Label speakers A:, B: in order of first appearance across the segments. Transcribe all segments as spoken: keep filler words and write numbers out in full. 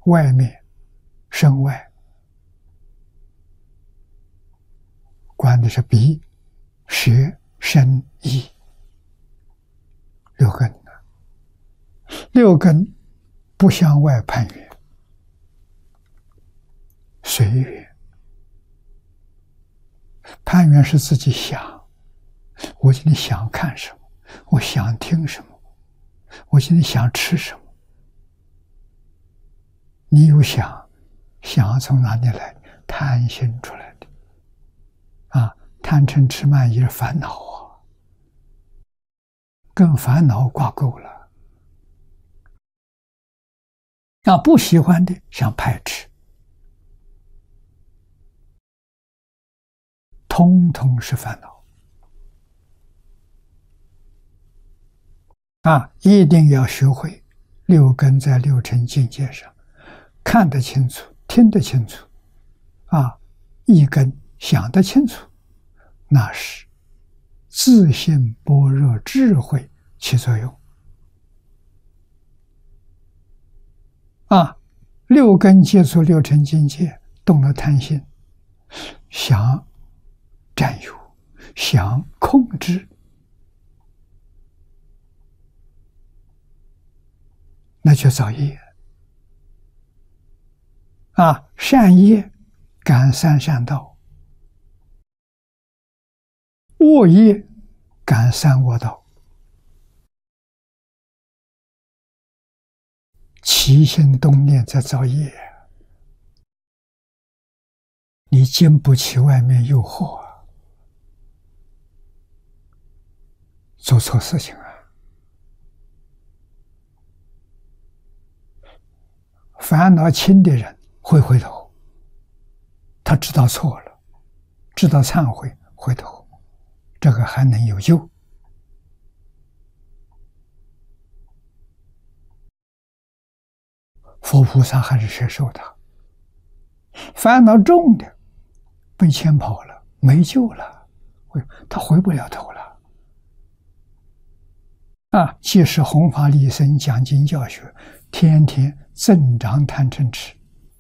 A: 外面、身外，观的是鼻、舌、身、意六根呢。六根不向外攀缘，随缘。攀缘是自己想，我今天想看什么，我想听什么，我今天想吃什么。你有想，想从哪里来？贪心出来的啊！贪嗔痴慢疑是烦恼啊，跟烦恼挂钩了啊！不喜欢的想排斥，通通是烦恼啊！一定要学会六根在六尘境界上看得清楚，听得清楚啊！一根想得清楚，那是自信般若智慧起作用啊！六根接触六尘境界，动了贪心，想占有，想控制，那就造业啊！善业感三善道，恶业感三恶道，起心动念在造业，你经不起外面诱惑啊，做错事情啊！烦恼轻的人会回头，他知道错了，知道忏悔，回头，这个还能有救。佛菩萨还是接受他。烦恼重的被牵跑了，没救了，他回不了头了啊！即使弘法利生、讲经教学，天天增长贪嗔痴，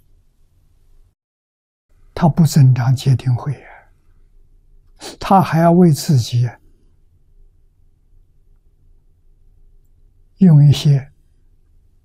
A: 他不增长戒定慧啊，他还要为自己用一些